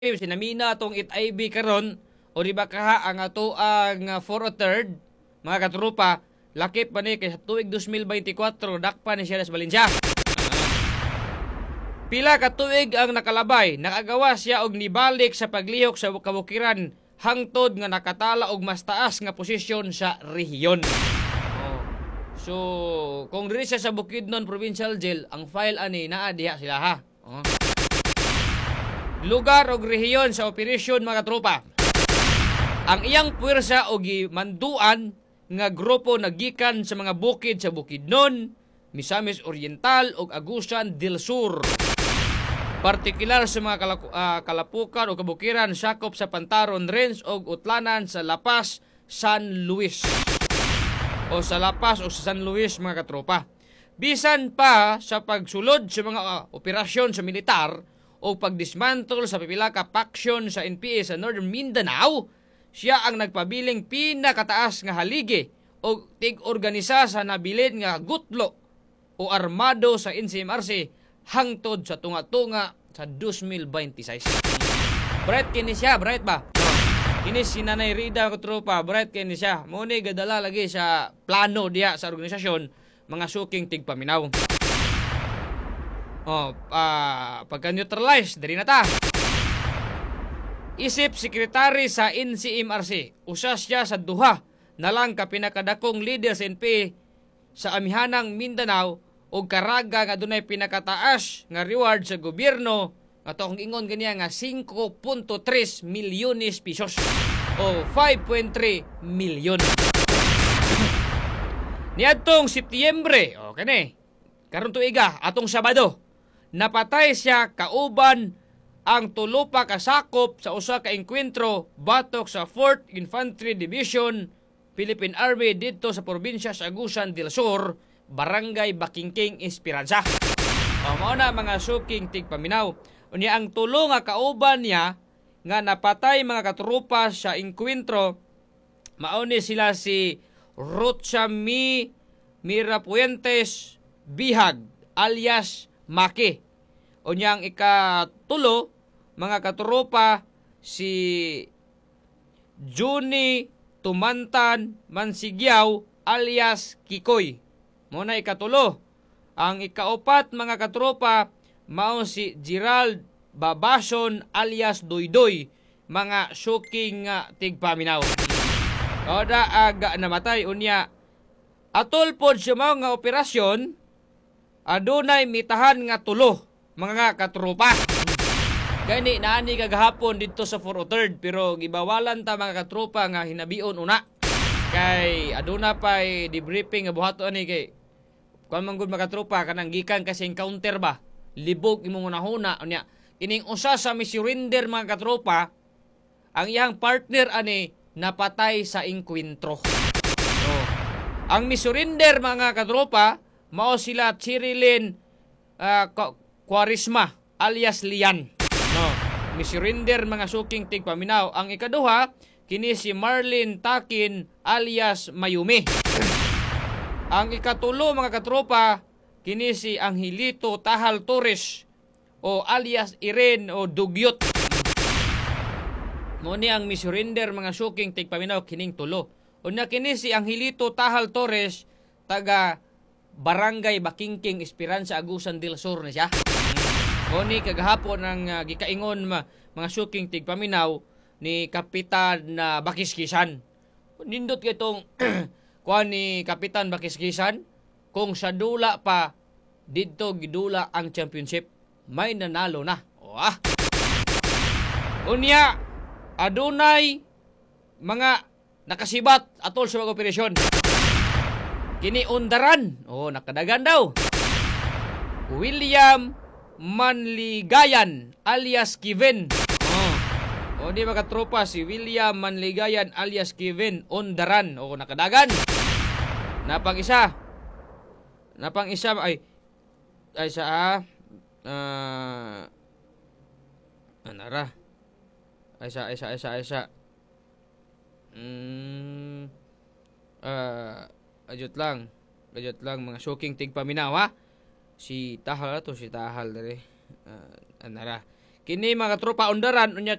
sinamina atong it-IB karon o di ba kaha ang ato ang 4/3 mga katrupa lakip pa ni kay sa tuig 2024 dakpa ni siya sa Valencia. Pila ka tuig ang nakalabay, nakagawa siya og nibalik sa paglihok sa kabukiran hangtod nga nakatala og mas taas nga posisyon sa rehiyon. So, kung diri siya sa Bukidnon Provincial Jail, ang file ani naa diha sila ha. Lugar o rehiyon sa operasyon mga tropa. Ang iyang puwersa o gimanduan nga grupo nagikan sa mga bukid sa Bukidnon, Misamis Oriental o Agusan del Sur. Partikular sa mga kalapukan o kabukiran sakop sa Pantaron Range o utlanan sa Lapas, San Luis. O sa Lapas o sa San Luis mga katropa. Bisan pa sa pagsulod sa mga operasyon sa militar o pagdismantle sa pipila ka faction sa NPA sa Northern Mindanao, siya ang nagpabiling pinakataas nga haligi o tig-organisa sa nabilin nga gutlo o armado sa NCMRC hangtod sa tunga-tunga sa 2026. Bright kini siya, bright ba? Kini si Nanay Rida ko tropa, bright kini siya. Muna gadala lagi sa plano diya sa organisasyon mga suking tigpaminaw. Pagka-neutralize, dari na ta. Isip sekretary sa NCMRC, usa siya sa duha na lang ka pinakadakong leader sa NPA sa amihanang Mindanao o karaga nga dunay pinakataas nga reward sa gobyerno nga tong ingon kaniya nga 5.3 milyones pesos o 5.3 milyon. Niadtong Setyembre, kani karon tuiga atong Sabado, napatay siya kauban ang tulo pa kasakop sa usa ka engkwentro batok sa 4th Infantry Division Philippine Army dito sa probinsya sa Agusan del Sur, Barangay Bakingking, Esperanza. Mao na mga suking tigpaminaw. Unya ang tulo nga kauban niya nga napatay mga katrupa sa engkwentro, mao ni sila si Rochami Mirapuentes Bihag alias Maki. Unya ang ikatulo mga katrupa si Juni Tumantan Mansigyaw alias Kikoy. Muna ikatulo. Ang ikaupat mga katropa mao si Gerald Babason alias Doydoy, mga suking tigpaminaw. Oda aga namatay unya. Atol pod sa mga operasyon adunay mitahan nga tulo mga katropa. Gani naani kagahapon dito sa 4/3 pero gibawalan ta mga katropa nga hinabion una. Kay aduna pay debriefing nga buhato ani kay kuan man gud mga katropa kanang gikan kasi encounter ba. Libog imong unahuna unya. Kining usa sa surrender mga katropa ang iyang partner ani napatay sa engkwentro. Ang misurrender mga katropa mao sila Chirilin Quarisma alias Lian. Misurrender mga suking tigpaminaw. Ang ikaduha kini si Marlin Takin alias Mayumi. Ang ikatulo mga katropa kini si Angelito Tahal Torres o alias Irene o Dugyot. Muni ang misurrender mga suking tigpaminaw kining tulo. Unya kini si Angelito Tahal Torres taga Barangay Bakingking, Esperanza, Agusan del Sur na siya. Muni kagahapon ang gikaingon mga suking tigpaminaw ni Kapitan Bakiskisan. Nindot kitong kuan ni Kapitan Bakiskisan kung sa dula pa dito gidula ang championship may nanalo na. Unya adunay mga nakasibat atol sa mga operasyon. Kini undaran. Nakadagan daw. William Manligayan alias Kevin. Di mga tropa si William Manligayan alias Kevin undaran. Nakadagan. Napang isa ay sa anara. Isa. Ajut lang mga shocking tigpaminaw ha. Si Tahal dali. Anara. kini mga tropa undaran unya